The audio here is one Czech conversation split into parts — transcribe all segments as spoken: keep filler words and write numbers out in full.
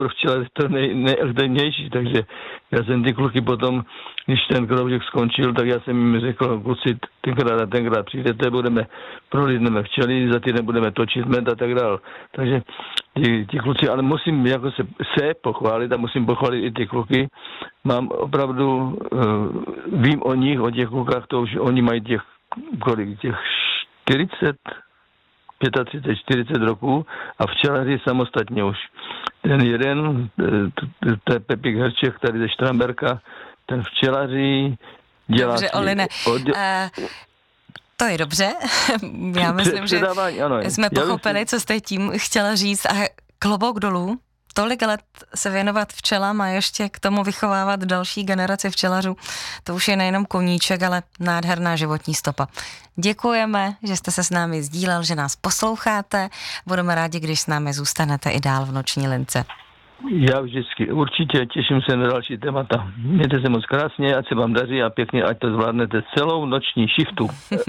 pro včelaře to nej, nejevdennější, takže já jsem ty kluky potom, když ten kroužek skončil, tak já jsem jim řekl, kluci, tenkrát a tenkrát přijdete, budeme prolídneme včely, za týden budeme točit med a tak dál. Takže ti, ti kluci, ale musím jako se, se pochválit a musím pochválit i ty kluky. Mám opravdu, uh, vím o nich, o těch klukách, to už oni mají těch, kolik, těch čtyřicet, třicet pět, čtyřicet roků a včelaři samostatně už. Ten jeden, to je Pepík Hrček, tady ze Štramberka, ten včelaří dělá... Dobře, Oline, odděl... uh, to je dobře. Já myslím, že ano, jsme pochopili, co jste tím chtěla říct a klobouk dolů. Tolik let se věnovat včelám a ještě k tomu vychovávat další generaci včelařů, to už je nejenom koníček, ale nádherná životní stopa. Děkujeme, že jste se s námi sdílel, že nás posloucháte. Budeme rádi, když s námi zůstanete i dál v Noční lince. Já vždycky určitě těším se na další témata. Mějte se moc krásně, ať se vám daří a pěkně, ať to zvládnete celou noční shiftu.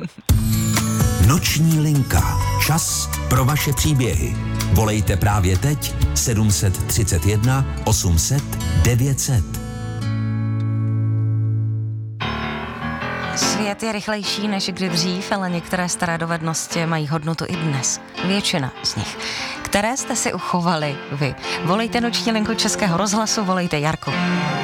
Noční linka. Čas pro vaše příběhy. Volejte právě teď sedm set třicet jedna osm set devět set. Svět je rychlejší než kdy dřív, ale některé staré dovednosti mají hodnotu i dnes. Většina z nich. Které jste si uchovali vy? Volejte Noční linku Českého rozhlasu, volejte Jarku.